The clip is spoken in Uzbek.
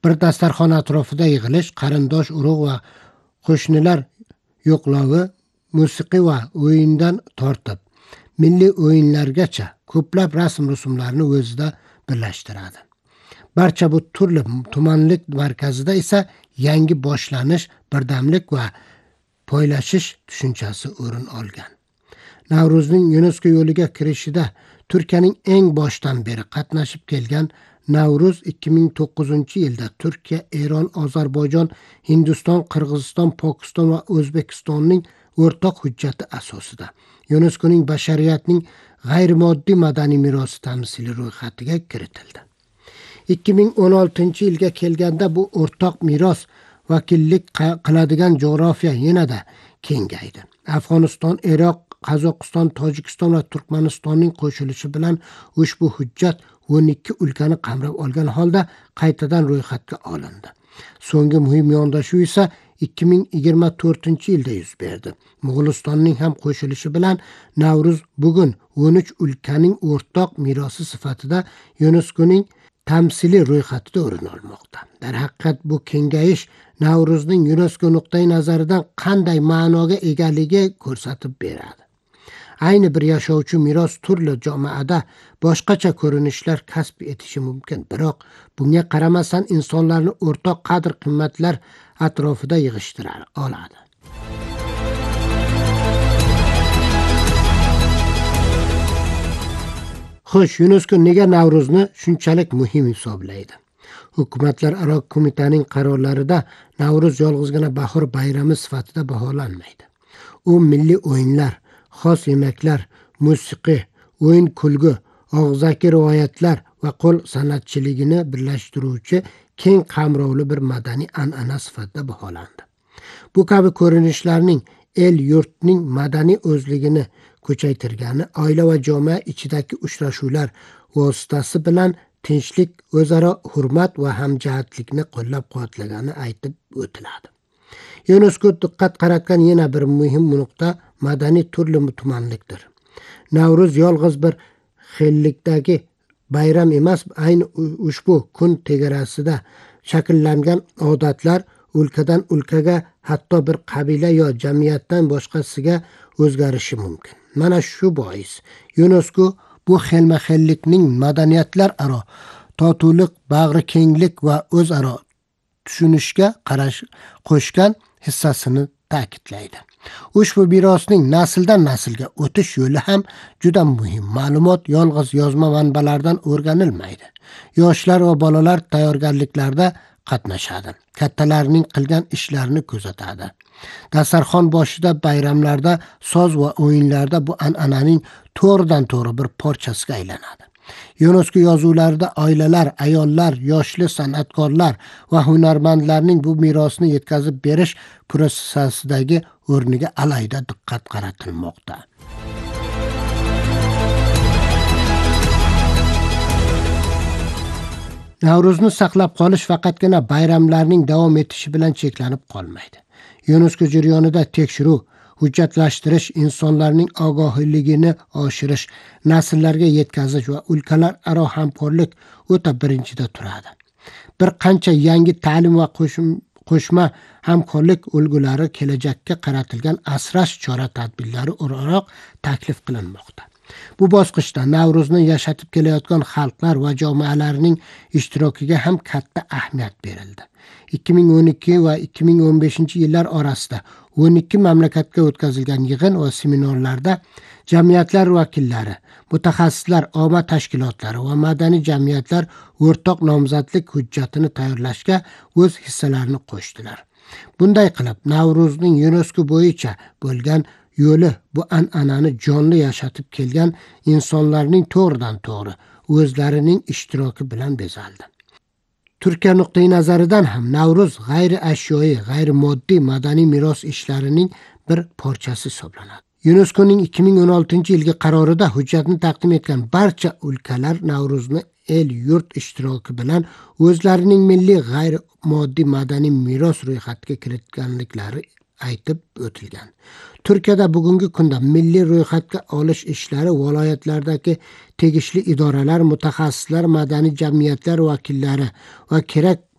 Bir dasturxon atrofida yig'ilish, qarindosh urug' va qo'shnilar yo'qlovi, musiqiy va o'yindan tortib milliy o'yinlargacha ko'plab rasm-rusumlarni o'zida birlashtiradi. Barcha bu turli tumanlik markazida esa yangi boshlanish, birdamlik va poylashish tushunchasi o'rin olgan. Navruzning UNESCO yo'liga kirishida Turkiyaning eng boshdan beri qatnashib kelgan Navruz 2009-yilda Turkiya, Eron, Ozarbayjon, Hindiston, Qirg'iziston, Pokiston va O'zbekistonning o'rtoq hujjati asosida UNESCOning bashariyatning g'ayrimoddiy madaniy merosi tamsili ro'yxatiga kiritildi. 2016-yilga kelganda bu o'rtoq meros vakillik qiladigan jo'g'rofiya yanada kengaydi. Afg'oniston, Iroq, Qozog'iston, Tojikiston va Turkmanistonning qo'shilishi bilan ushbu hujjat 12 ülkani qamrab olgan holda qaytadan ro'yxatga olindi. So'nggi muhim yondashuv esa 2024-yilda yuz berdi. Mo'g'ulistonning ham qo'shilishi bilan Navruz bugun 13 ülkening o'rtoq merosi sifatida UNESCOning tamsiliy ro'yxatida o'rin olmoqda. Darhaqiqat bu kengayish Navruzning UNESCO nuqtai nazaridan qanday ma'noga egaligi ko'rsatib beradi. Ayni bir yashovchi meros turli jamoada boshqacha ko'rinishlar kasb etishi mumkin, biroq bunga qaramasdan insonlarni o'rtoq qadr-qimmatlar atrofida yig'ishtira oladi. Xo'sh, UNESCO nega Navruzni shunchalik muhim hisoblaydi? Hukumatlararo qo'mitaning qarorlarida Navruz yolg'izgina bahor bayrami sifatida baholanmaydi. U milliy o'yinlar, xos yemeklar, musiqa, o'yin kulgu, og'zaki rivoyatlar va qo'l san'atchiligini birlashtiruvchi keng qamrovli bir madaniy an'ana sifatida baholandi. Bu kabi ko'rinishlarning el yurtning madaniy o'zligini kuchaytirgani, oila va jamoa ichidagi uchrashuvlar vositasi bilan tinchlik, o'zaro hurmat va hamjihatlikni qo'llab-quvvatlagani aytib o'tiladi. UNESCO diqqat qaratgan yana bir muhim nuqta madaniy turli tumanlikdir. Navruz yolg'iz bir xillikdagi bayram emas, ayni ushbu kun tegarasida shakllangan odatlar ülkeden ülkega, hatto bir qabila yo jamiyatdan boshqasiga o'zgarishi mumkin. Mana shu bois UNESCO bu xilma-xillikning madaniyatlar aro totuvlik, bag'ri kenglik va o'zaro tushunishga qo'shgan hissasini ta'kidlaydi. Ushbu merosning nasldan naslga o'tish yo'li ham juda muhim. Ma'lumot yolg'iz yozma manbalardan o'rganilmaydi. Yoshlar va bolalar tayyorgarliklarda qatnashadi. Kattalarning qilgan ishlarini kuzatadi. Dasturxon boshida, bayramlarda, so'z va o'yinlarda bu an'ananing to'g'ridan to'g'ri bir parchasiga aylanadi. UNESCO yozuvlarida oilalar, ayollar, yoshli san'atkorlar va hunarmandlarning bu merosni yetkazib berish prosesidagi o'rniga alohida diqqat qaratilmoqda. Navruzni saqlab qolish faqatgina bayramlarning davom etishi bilan cheklanib qolmaydi. UNESCO jarayonida tekshiruv, hujjatlashtirish, insonlarning ogohligini oshirish, nasllarga yetkazish va ülkelararo hamkorlik o'ta birinchida turadi. Bir qancha yangi ta'lim va qo'shma hamkorlik ulgulari kelajakka qaratilgan asrash chora-tadbirlari o'laroq taklif qilinmoqda. Bu bosqichda Navruzni yashatib kelayotgan xalqlar va jamoalarning ishtirokiga ham katta ahamiyat berildi. 2012 va 2015-yillar orasida 12 mamlakatga o'tkazilgan yig'in va seminarlarda jamiyatlar vakillari, mutaxassislar, omma tashkilotlari va madaniy jamiyatlar o'rtoq nomzodlik hujjatini tayyorlashga o'z hissalarini qo'shdilar. Bunday qilib, Navruzning UNESCO bo'yicha bo'lgan yo'li bu an'anani jonli yashatib kelgan insonlarning to'g'ridan to'g'ri o'zlarining ishtiroki bilan bezaldi. Turkiya nuqtai nazaridan ham Navruz g'ayri ashyoiy, g'ayri moddiy madaniy meros ishlarining bir parchasi hisoblanadi. UNESCOning 2016-yilgi qarorida hujjatni taqdim etgan barcha ülkeler Navruzni el yurt ishtiroki bilan o'zlarining milliy g'ayri moddiy madaniy meros ro'yxatiga kiritganliklari aytib o'tilgan. Turkiyada bugungi kunda milliy ro'yxatga olish ishlari viloyatlardagi tegishli idoralar, mutaxassislar, madaniy jamiyatlar vakillari va kerak